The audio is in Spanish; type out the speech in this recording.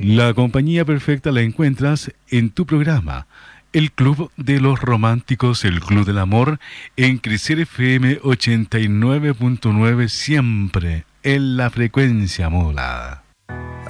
La compañía perfecta la encuentras en tu programa, el Club de los Románticos, el Club del Amor, en Crecer FM 89.9, siempre en la frecuencia modulada.